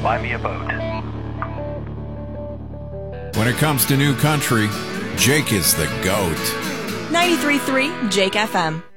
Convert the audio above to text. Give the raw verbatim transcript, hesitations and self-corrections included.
Buy me a boat. When it comes to new country, Jake is the GOAT. ninety-three point three Jake F M.